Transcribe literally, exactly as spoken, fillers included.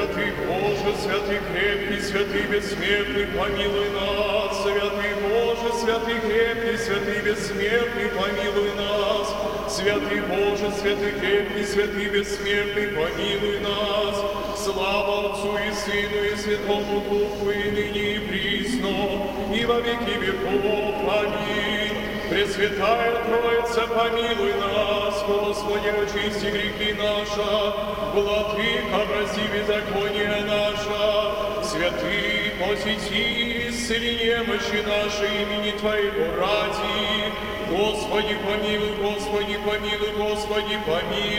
Святый Боже, святый крепкий, святый бессмертный, помилуй нас. Святый Боже, святый крепкий, святый бессмертный, помилуй нас. Святый Боже, святый крепкий, святый бессмертный, помилуй нас. Слава Отцу и Сыну и Святому Духу, и ныне и присно, и во веки веков. Аминь. Пресвятая Троица, помилуй нас, Господи, очисти грехи наши, Владыка, прости беззаконие наше, святый, посети, исцели немощи наши имени Твоего ради. Господи, помилуй, Господи, помилуй, Господи, помилуй.